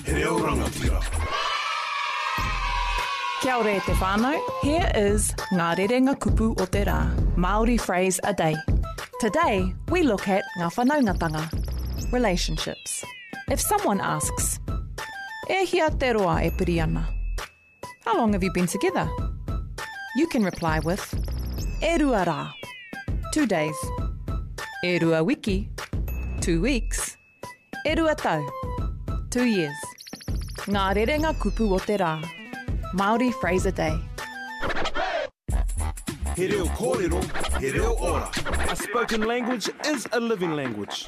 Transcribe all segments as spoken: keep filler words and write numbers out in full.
He reo rangatira. Kia ora e te whānau. Here is Ngā Rerenga Kupu o te Rā, Māori phrase a day. Today, we look at ngā whanaungatanga, relationships. If someone asks, e hia te roa e piri ana, how long have you been together? You can reply with, e rua rā, two days. E rua wiki, two weeks. E rua tau, two years. Ngā Rerenga Kupu o te Rā, Māori phrase a day. He reo kōrero, he reo ora. A spoken language is a living language.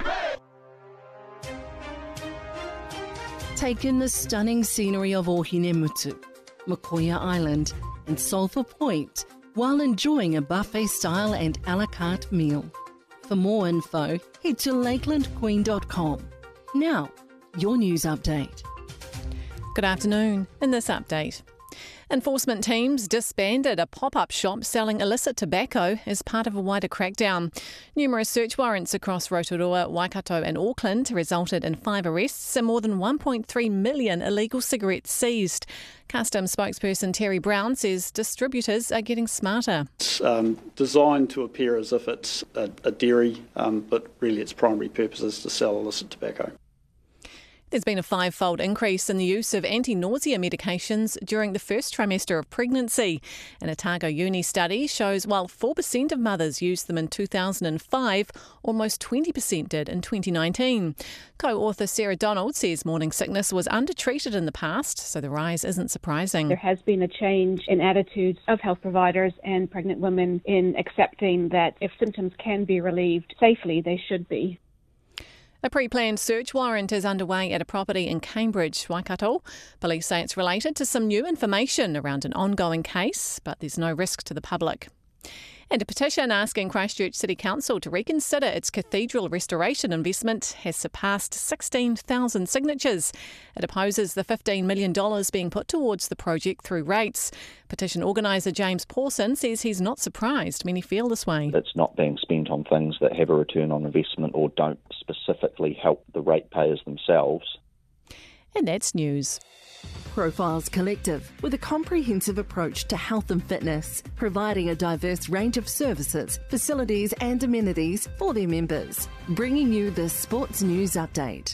Take in the stunning scenery of Ohinemutu, Mokoia Island and Sulphur Point while enjoying a buffet-style and a la carte meal. For more info, head to lakeland queen dot com. Now, your news update. Good afternoon. In this update, enforcement teams disbanded a pop-up shop selling illicit tobacco as part of a wider crackdown. Numerous search warrants across Rotorua, Waikato and Auckland resulted in five arrests and more than one point three million illegal cigarettes seized. Customs spokesperson Terry Brown says distributors are getting smarter. It's um, designed to appear as if it's a, a dairy, um, but really its primary purpose is to sell illicit tobacco. There's been a five-fold increase in the use of anti-nausea medications during the first trimester of pregnancy. An Otago Uni study shows while four percent of mothers used them in two thousand five, almost twenty percent did in twenty nineteen. Co-author Sarah Donald says morning sickness was undertreated in the past, so the rise isn't surprising. There has been a change in attitudes of health providers and pregnant women in accepting that if symptoms can be relieved safely, they should be. A pre-planned search warrant is underway at a property in Cambridge, Waikato. Police say it's related to some new information around an ongoing case, but there's no risk to the public. And a petition asking Christchurch City Council to reconsider its cathedral restoration investment has surpassed sixteen thousand signatures. It opposes the fifteen million dollars being put towards the project through rates. Petition organiser James Pawson says he's not surprised many feel this way. It's not being spent on things that have a return on investment or don't specifically help the ratepayers themselves. And that's news. Profiles Collective, with a comprehensive approach to health and fitness, providing a diverse range of services, facilities and amenities for their members. Bringing you the Sports News Update.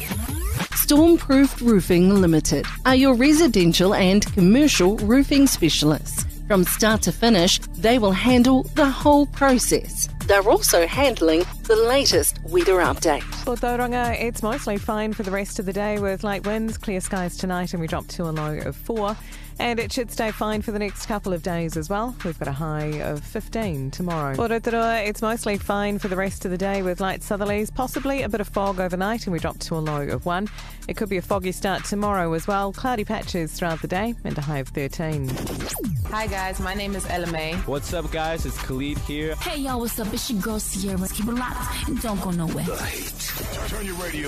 Stormproof Roofing Limited are your residential and commercial roofing specialists. From start to finish, they will handle the whole process. They're also handling the latest weather update. For Tauranga, it's mostly fine for the rest of the day with light winds, clear skies tonight, and we drop to a low of four. And it should stay fine for the next couple of days as well. We've got a high of fifteen tomorrow. For Rotorua, it's mostly fine for the rest of the day with light southerlies, possibly a bit of fog overnight, and we drop to a low of one. It could be a foggy start tomorrow as well. Cloudy patches throughout the day and a high of thirteen. Hi guys, my name is Ella May. What's up guys, it's Khalid here. Hey y'all, what's up? It's your girl Sierra. Keep it locked and don't go nowhere. The Heat. Turn your radio